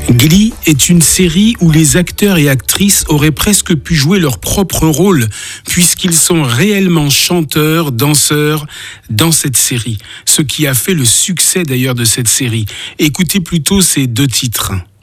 Glee est une série où les acteurs et actrices auraient presque pu jouer leur propre rôle, puisqu'ils sont réellement chanteurs, danseurs dans cette série. Ce qui a fait le succès d'ailleurs de cette série. Écoutez plutôt ces deux titres.